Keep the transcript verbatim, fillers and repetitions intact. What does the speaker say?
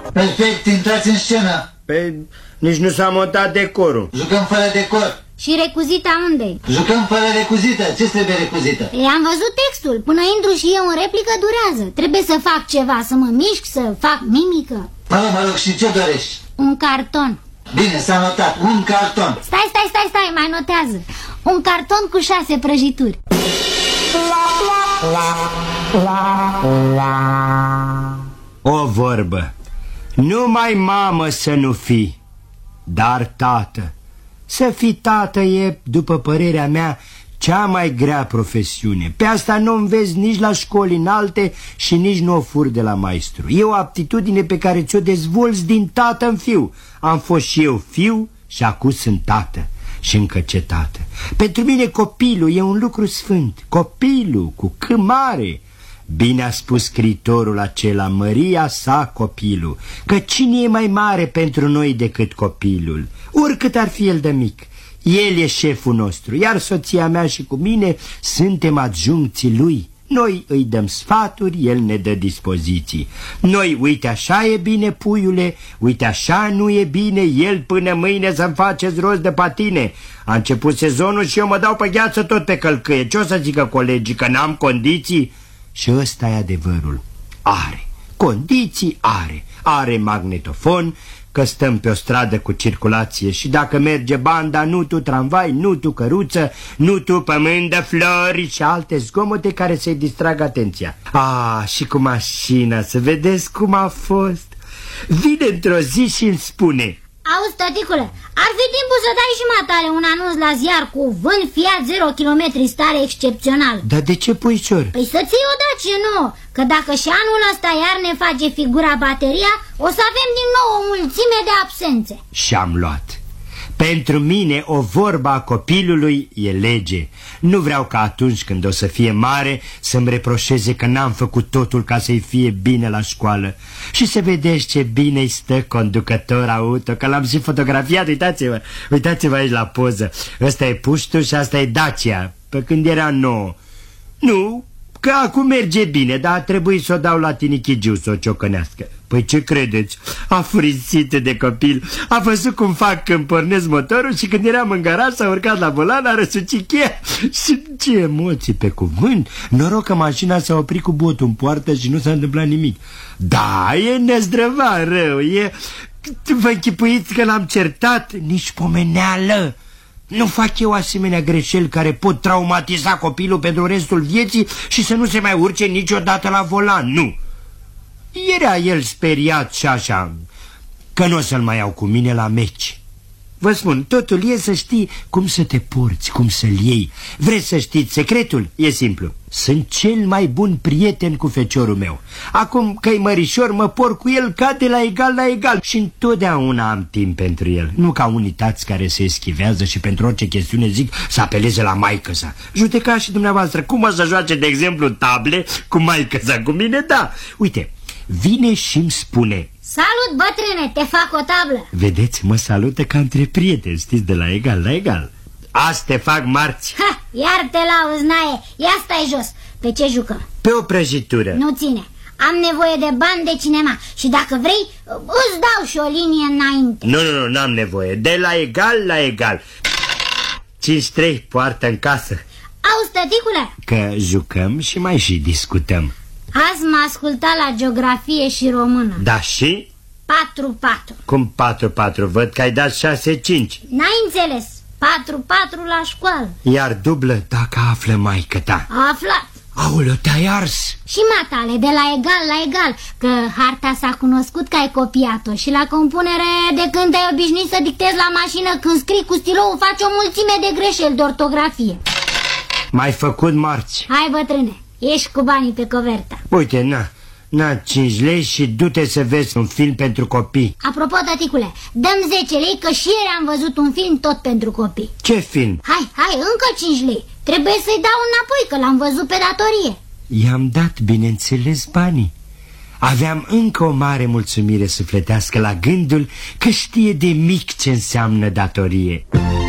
Perfect, intrați în scenă. Pe... nici nu s-a montat decorul. Jucăm fără decor. Și recuzita unde-i? Jucăm fără recuzită. Ce trebuie recuzită? Ei, am văzut textul. Până intru și eu în replică durează. Trebuie să fac ceva, să mă mișc, să fac mimică. Mă, mă rog, și ce dorești? Un carton. Bine, s-a notat. Un carton. Stai, stai, stai, stai, mai notează. Un carton cu șase prăjituri. O vorbă. Numai mamă să nu fii, dar tată. Să fii tată e, după părerea mea, cea mai grea profesiune. Pe asta nu înveți nici la școli înalte și nici nu o furi de la maestru. E o aptitudine pe care ți-o dezvolți din tată în fiu. Am fost și eu fiu și acum sunt tată. Și încă ce tată. Pentru mine copilul e un lucru sfânt. Copilul cu C mare. Bine a spus scriitorul acela, măria sa copilul, că cine e mai mare pentru noi decât copilul, oricât ar fi el de mic. El e șeful nostru, iar soția mea și cu mine suntem adjuncții lui. Noi îi dăm sfaturi, el ne dă dispoziții. Noi, uite așa e bine, puiule, uite așa nu e bine, el până mâine să-mi faceți rost de patine. A început sezonul și eu mă dau pe gheață tot pe călcâie. Ce o să zică colegii, că n-am condiții? Și ăsta e adevărul. Are. Condiții are. Are magnetofon, că stăm pe o stradă cu circulație și dacă merge banda, nu tu tramvai, nu tu căruță, nu tu pământ de flori și alte zgomote care să-i distragă atenția. Ah, și cu mașina, să vedeți cum a fost. Vine într-o zi și îmi spune: auzi, tăticule, ar fi timpul să dai și matale un anunț la ziar cu vând Fiat zero kilometri stare excepțional. Dar de ce, puișor? Păi să ții o Dacie nouă, că dacă și anul ăsta iar ne face figura bateria, o să avem din nou o mulțime de absențe. Și-am luat. Pentru mine o vorba a copilului e lege. Nu vreau ca atunci când o să fie mare să-mi reproșeze că n-am făcut totul ca să-i fie bine la școală. Și să vedeți ce bine-i stă conducător auto, că l-am și fotografiat, uitați-vă, uitați-vă aici la poză. Ăsta e puștul și asta e Dacia, pe când era nouă. Nu, că acum merge bine, dar a trebuit să o dau la tinichigiu să o ciocănească. Păi ce credeți? A furisit de copil. A văzut cum fac când pornesc motorul și când eram în garaj s-a urcat la volan, a răsucit cheia. Și ce emoții, pe cuvânt. Noroc că mașina s-a oprit cu botul în poartă și nu s-a întâmplat nimic. Da, e nezdrăvat rău. E... Vă închipuiți că l-am certat? Nici pomeneală. Nu fac eu asemenea greșeli care pot traumatiza copilul pentru restul vieții și să nu se mai urce niciodată la volan, nu. Era el speriat și așa, că nu o să-l mai iau cu mine la meci. Vă spun, totul e să știi cum să te porți, cum să-l iei. Vreți să știți secretul? E simplu. Sunt cel mai bun prieten cu feciorul meu. Acum că-i mărișor, mă por cu el ca de la egal la egal. Și întotdeauna am timp pentru el. Nu ca unități care se eschivează și pentru orice chestiune zic să apeleze la maică-sa. Judecați și dumneavoastră, cum o să joace, de exemplu, table cu maică-sa cu mine? Da, uite, vine și îmi spune: salut, bătrâne, te fac o tablă. Vedeți, mă salută ca între prieteni, știți, de la egal la egal. Azi te fac marți. Ha, iar te lauzi, naie. Ia stai jos. Pe ce jucăm? Pe o prăjitură. Nu ține. Am nevoie de bani de cinema și dacă vrei, îți dau și o linie înainte. Nu, nu, nu, n-am nevoie. De la egal la egal. cinci trei, poartă în casă. Auzi, tăticule, că jucăm și mai și discutăm. azi m-a ascultat la geografie și română. Da, și? patru patru. Cum patru patru? Văd că ai dat șase cinci. N-ai înțeles. patru patru la școală. Iar dublă dacă află maică ta. A aflat. Aoleu, te-ai ars. Și matale, de la egal la egal, că harta s-a cunoscut că ai copiat-o și la compunere, de când te-ai obișnuit să dictezi la mașină, când scrii cu stilou, faci o mulțime de greșeli de ortografie. M-ai făcut marți. Hai, bătrâne, ieși cu banii pe coverta. Uite, na, na, cinci lei și du-te să vezi un film pentru copii. Apropo, tăticule, dăm zece lei că și ieri am văzut un film tot pentru copii. Ce film? Hai, hai, încă cinci lei. Trebuie să-i dau înapoi, că l-am văzut pe datorie. I-am dat, bineînțeles, banii. Aveam încă o mare mulțumire sufletească la gândul că știe de mic ce înseamnă datorie.